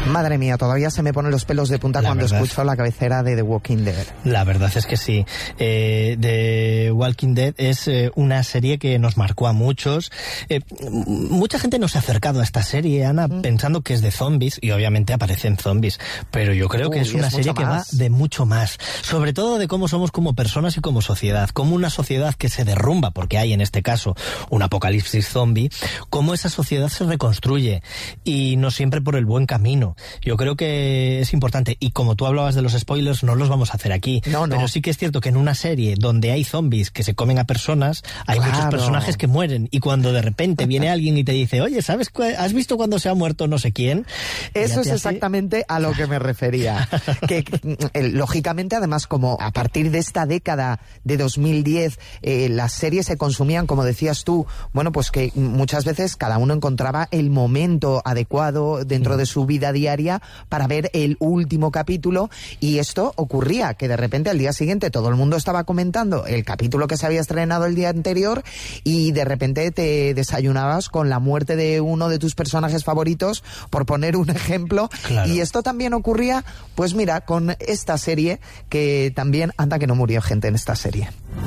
Madre mía, todavía se me ponen los pelos de punta cuando escucho la cabecera de The Walking Dead. La verdad es que sí. The Walking Dead es una serie que nos marcó a muchos. Mucha gente no se ha acercado a esta serie, Ana, pensando que es de zombies, y obviamente aparecen zombies, pero yo creo que es una serie que va de mucho más. Sobre todo de cómo somos como personas y como sociedad. Como una sociedad que se derrumba, porque hay en este caso un apocalipsis zombie, cómo esa sociedad se reconstruye, y no siempre por el buen camino. Yo creo que es importante, y como tú hablabas de los spoilers, no los vamos a hacer aquí. No. Pero sí que es cierto que en una serie donde hay zombies que se comen a personas, hay muchos personajes que mueren, y cuando de repente viene alguien y te dice, oye, ¿has visto cuando se ha muerto no sé quién? Eso es exactamente a lo que me refería. Que lógicamente, además, como a partir de esta década de 2010, las series se consumían, como decías tú, bueno, pues que muchas veces cada uno encontraba el momento adecuado dentro de su vida diaria para ver el último capítulo, y esto ocurría, que de repente al día siguiente todo el mundo estaba comentando el capítulo que se había estrenado el día anterior, y de repente te desayunabas con la muerte de uno de tus personajes favoritos, por poner un ejemplo. Claro. Y esto también ocurría, pues mira, con esta serie, que también, anda que no murió gente en esta serie.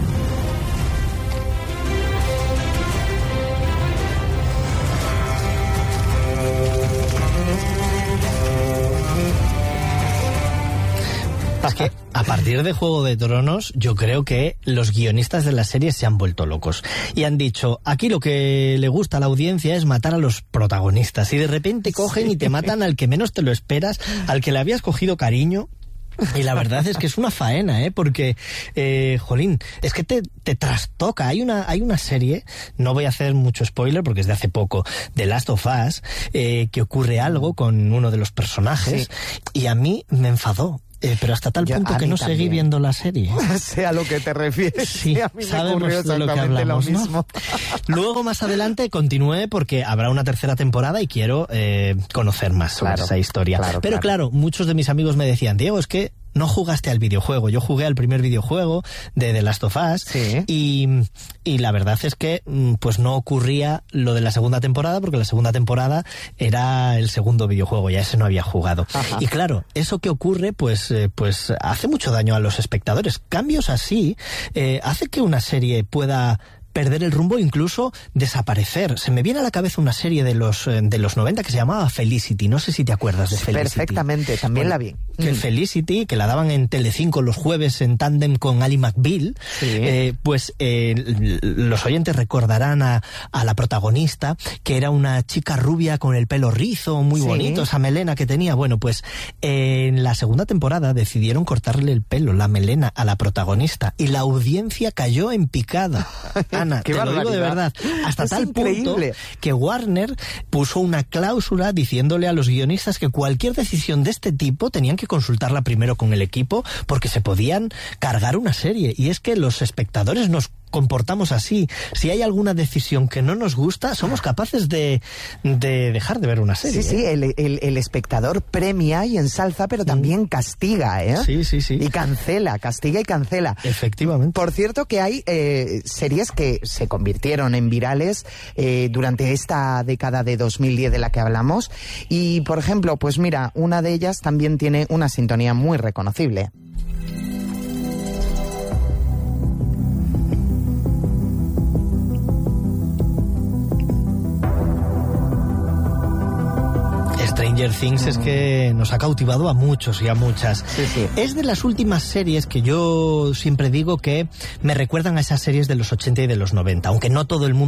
Es que a partir de Juego de Tronos, yo creo que los guionistas de la serie se han vuelto locos y han dicho, aquí lo que le gusta a la audiencia es matar a los protagonistas, y de repente cogen y te matan al que menos te lo esperas, al que le habías cogido cariño. Y la verdad es que es una faena, porque, jolín, es que te trastoca. Hay una serie, no voy a hacer mucho spoiler porque es de hace poco, The Last of Us, que ocurre algo con uno de los personajes, y a mí me enfadó. Pero hasta tal punto que no seguí viendo la serie. Sé a lo que te refieres. Sí, a mí sabemos me ocurrió de lo que hablamos, lo mismo. ¿No? Luego, más adelante, continué porque habrá una tercera temporada y quiero conocer más sobre esa historia. Pero claro, muchos de mis amigos me decían, Diego, es que no jugaste al videojuego. Yo jugué al primer videojuego de The Last of Us, y la verdad es que pues no ocurría lo de la segunda temporada, porque la segunda temporada era el segundo videojuego, ya ese no había jugado. Ajá. Y claro, eso que ocurre pues hace mucho daño a los espectadores. Cambios así hace que una serie pueda perder el rumbo, incluso desaparecer. Se me viene a la cabeza una serie de los 90 que se llamaba Felicity. No sé si te acuerdas de Felicity. Perfectamente, también la vi. Que Felicity, que la daban en Telecinco los jueves en tándem con Ali McBeal, los oyentes recordarán a la protagonista, que era una chica rubia con el pelo rizo, muy bonito, esa melena que tenía. Bueno, pues en la segunda temporada decidieron cortarle el pelo, la melena, a la protagonista, y la audiencia cayó en picada. Ana, te lo digo de verdad, hasta tal punto que Warner puso una cláusula diciéndole a los guionistas que cualquier decisión de este tipo tenían que consultarla primero con el equipo, porque se podían cargar una serie. Y es que los espectadores nos comportamos así. Si hay alguna decisión que no nos gusta, somos capaces de dejar de ver una serie. Sí, el espectador premia y ensalza, pero también castiga, Sí. Y castiga y cancela. Efectivamente. Por cierto que hay series que se convirtieron en virales durante esta década de 2010 de la que hablamos, y por ejemplo, pues mira, una de ellas también tiene una sintonía muy reconocible. Stranger Things es que nos ha cautivado a muchos y a muchas. Sí. Es de las últimas series que yo siempre digo que me recuerdan a esas series de los 80 y de los 90, aunque no todo el mundo